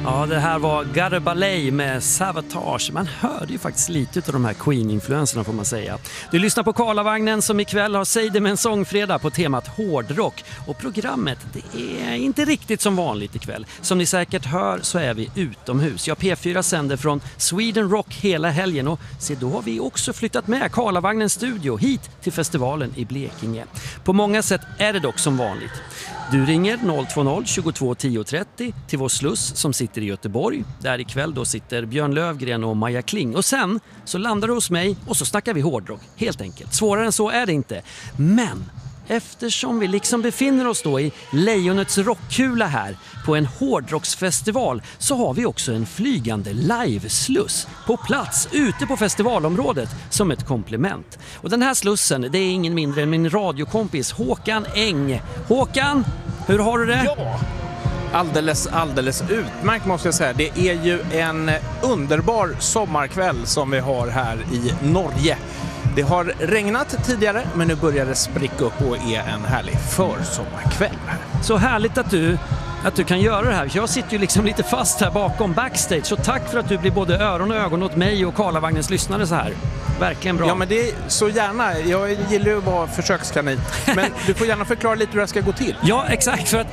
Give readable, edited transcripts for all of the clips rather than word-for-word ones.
Ja, det här var Gare Ballet med Savatage. Man hörde ju faktiskt lite av de här Queen-influenserna får man säga. Du lyssnar på Karlavagnen som ikväll har Säg det med en sångfredag på temat hårdrock. Och programmet, det är inte riktigt som vanligt ikväll. Som ni säkert hör så är vi utomhus. Jag P4 sänder från Sweden Rock hela helgen och se då har vi också flyttat med Karlavagnens studio hit till festivalen i Blekinge. På många sätt är det dock som vanligt. Du ringer 020 22 10 30 till vår sluss som sitter i Göteborg. Där ikväll då sitter Björn Lövgren och Maja Kling. Och sen så landar du hos mig och så snackar vi hårdrock. Helt enkelt. Svårare än så är det inte. Men eftersom vi liksom befinner oss då i Lejonets rockkula här på en hårdrocksfestival så har vi också en flygande livesluss på plats ute på festivalområdet som ett komplement. Och den här slussen, det är ingen mindre än min radiokompis Håkan Eng. Håkan, hur har du det? Ja, alldeles utmärkt måste jag säga. Det är ju en underbar sommarkväll som vi har här i Norge. Det har regnat tidigare men nu börjar det spricka upp och är en härlig försommarkväll. Så härligt att du kan göra det här. Jag sitter ju liksom lite fast här bakom backstage. Så tack för att du blir både öron och ögon åt mig och Karlavagnens lyssnare så här. Verkligen bra. Ja, men det är så gärna. Jag gillar ju att vara försökskanin. Men du får gärna förklara lite hur det ska gå till. Ja, exakt. För att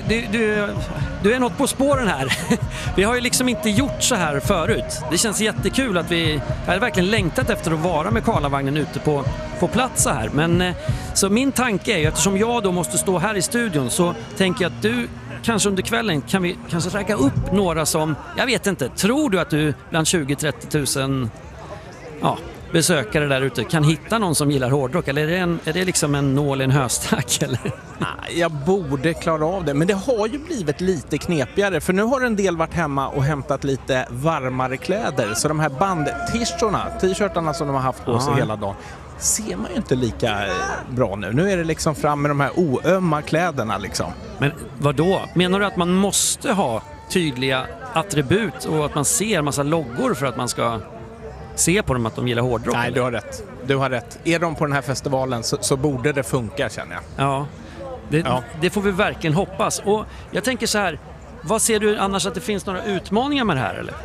du är något på spåren här. Vi har ju liksom inte gjort så här förut. Det känns jättekul att vi har verkligen längtat efter att vara med Karlavagnen ute på plats så här. Men så min tanke är ju, eftersom jag då måste stå här i studion så tänker jag att du kanske under kvällen kan vi kanske räcka upp några som, jag vet inte, tror du att du bland 20-30 000 besökare där ute kan hitta någon som gillar hårdrock? Eller är det liksom en nål i en höstack? Eller? Jag borde klara av det, men det har ju blivit lite knepigare för nu har en del varit hemma och hämtat lite varmare kläder. Så de här t-shirtarna som de har haft på sig hela dagen ser man ju inte lika bra nu. Nu är det liksom fram med de här oömma kläderna liksom. Men vadå? Menar du att man måste ha tydliga attribut och att man ser massa loggor för att man ska se på dem att de gillar hårdrock? Nej, eller? Du har rätt. Är de på den här festivalen så borde det funka, känner jag. Ja, det får vi verkligen hoppas. Och jag tänker så här, vad ser du annars att det finns några utmaningar med det här eller?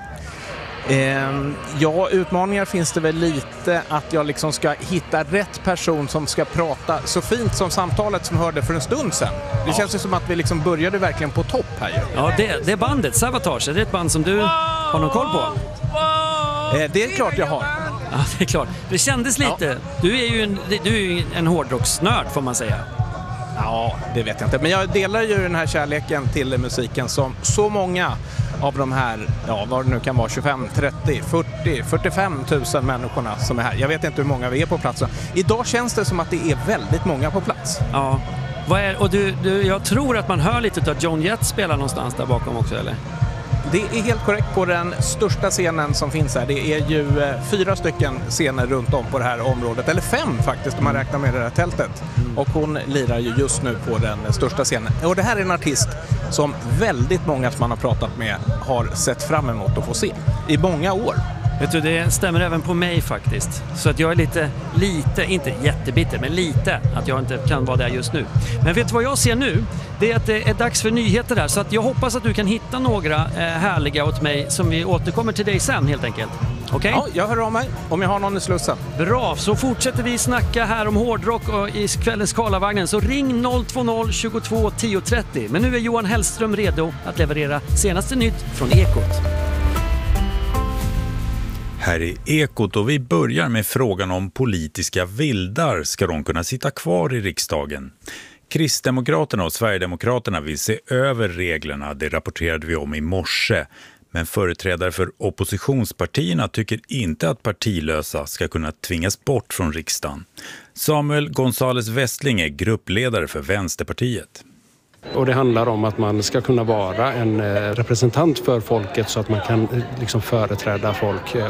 Utmaningar finns det väl lite att jag liksom ska hitta rätt person som ska prata så fint som samtalet som hörde för en stund sedan. Det känns ju som att vi liksom började verkligen på topp här ju. Ja, det är bandet Savatage. Är det ett band som du har någon koll på? Det är klart jag har. Ja, det är klart. Det kändes lite. Ja. Du är ju en hårdrocksnörd får man säga. Ja, det vet jag inte. Men jag delar ju den här kärleken till musiken som så många av de här, vad det nu kan vara, 25, 30, 40, 45 000 människorna som är här. Jag vet inte hur många vi är på plats. Idag känns det som att det är väldigt många på plats. Ja. Och jag tror att man hör lite av Joan Jett spela någonstans där bakom också, eller? Det är helt korrekt på den största scenen som finns här. Det är ju 4 stycken scener runt om på det här området. Eller 5 faktiskt om man räknar med det här tältet. Och hon lirar ju just nu på den största scenen. Och det här är en artist som väldigt många som man har pratat med har sett fram emot att få se. I många år. Vet du, det stämmer även på mig faktiskt. Så att jag är lite, inte jättebitter, men lite att jag inte kan vara där just nu. Men vet du vad jag ser nu? Det är att det är dags för nyheter där. Så att jag hoppas att du kan hitta några härliga åt mig som vi återkommer till dig sen helt enkelt. Okej? Ja, jag hör av mig om jag har någon i slussen. Bra, så fortsätter vi snacka här om hårdrock och i kvällens Karlavagnen. Så ring 020 22 10 30. Men nu är Johan Hellström redo att leverera senaste nytt från Ekot. Här är Ekot och vi börjar med frågan om politiska vildar. Ska de kunna sitta kvar i riksdagen? Kristdemokraterna och Sverigedemokraterna vill se över reglerna, det rapporterade vi om i morse. Men företrädare för oppositionspartierna tycker inte att partilösa ska kunna tvingas bort från riksdagen. Samuel González Westling är gruppledare för Vänsterpartiet. Och det handlar om att man ska kunna vara en representant för folket så att man kan liksom företräda folk